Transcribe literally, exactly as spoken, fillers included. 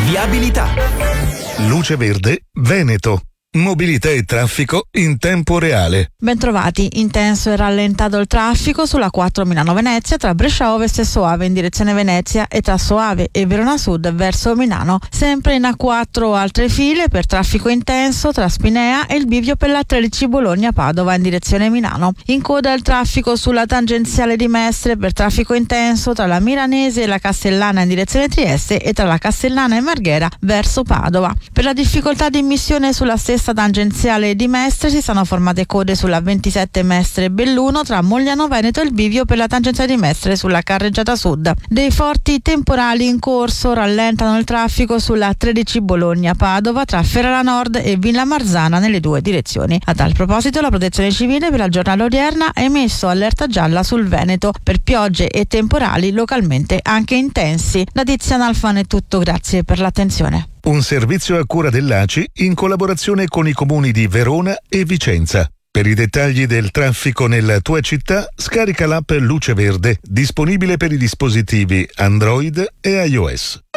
Viabilità. Luce Verde Veneto. Mobilità e traffico in tempo reale. Bentrovati. Intenso e rallentato il traffico sulla quattro Milano-Venezia tra Brescia Ovest e Soave in direzione Venezia e tra Soave e Verona Sud verso Milano. Sempre in A quattro altre file per traffico intenso tra Spinea e il bivio per la tredici Bologna-Padova in direzione Milano. In coda il traffico sulla tangenziale di Mestre per traffico intenso tra la Milanese e la Castellana in direzione Trieste e tra la Castellana e Marghera verso Padova. Per la difficoltà di immissione sulla stessa tangenziale di Mestre si sono formate code sulla ventisette Mestre Belluno tra Mogliano Veneto e il bivio per la tangenziale di Mestre sulla carreggiata sud. Dei forti temporali in corso rallentano il traffico sulla tredici Bologna Padova tra Ferrara Nord e Villa Marzana nelle due direzioni. A tal proposito la Protezione Civile per la giornata odierna ha emesso allerta gialla sul Veneto per piogge e temporali localmente anche intensi. Da Tiziana Alfano è tutto, grazie per l'attenzione. Un servizio a cura dell'A C I in collaborazione con i comuni di Verona e Vicenza. Per i dettagli del traffico nella tua città, scarica l'app Luce Verde, disponibile per i dispositivi Android e iOS.